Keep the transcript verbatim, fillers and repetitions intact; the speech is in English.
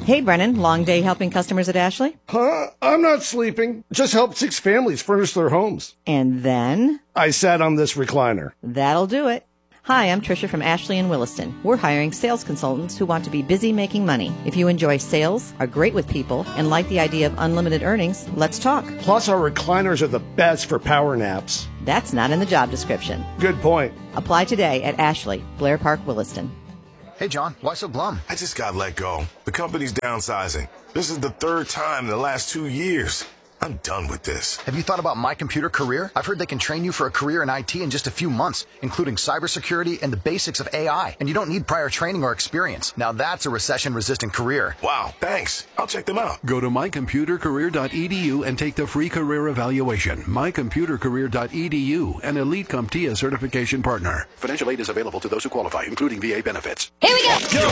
Hey, Brennan, long day helping customers at Ashley? Huh? I'm not sleeping. Just helped six families furnish their homes. And then? I sat on this recliner. That'll do it. Hi, I'm Tricia from Ashley and Williston. We're hiring sales consultants who want to be busy making money. If you enjoy sales, are great with people, and like the idea of unlimited earnings, let's talk. Plus, our recliners are the best for power naps. That's not in the job description. Good point. Apply today at Ashley, Blair Park, Williston. Hey, John, why so glum? I just got let go. The company's downsizing. This is the third time in the last two years. I'm done with this. Have you thought about My Computer Career? I've heard they can train you for a career in I T in just a few months, including cybersecurity and the basics of A I. And you don't need prior training or experience. Now that's a recession-resistant career. Wow, thanks. I'll check them out. Go to my computer career dot e d u and take the free career evaluation. my computer career dot e d u, an Elite CompTIA certification partner. Financial aid is available to those who qualify, including V A benefits. Here we go.